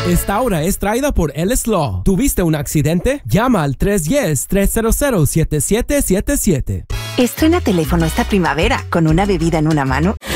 Esta hora es traída por Ellis Law. ¿Tuviste un accidente? Llama al 310-300-7777. Estrena teléfono esta primavera con una bebida en una mano